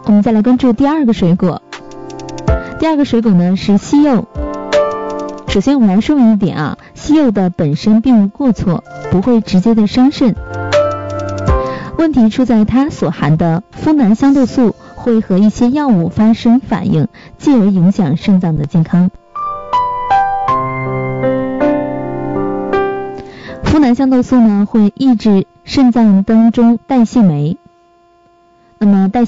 我们再来关注第二个水果。第二个水果呢是西柚。首先我们来说明一点啊，西柚的本身并无过错，不会直接的伤肾。问题出在它所含的呋喃香豆素会和一些药物发生反应，继而影响肾脏的健康。呋喃香豆素呢会抑制肾脏当中代谢酶，那么代谢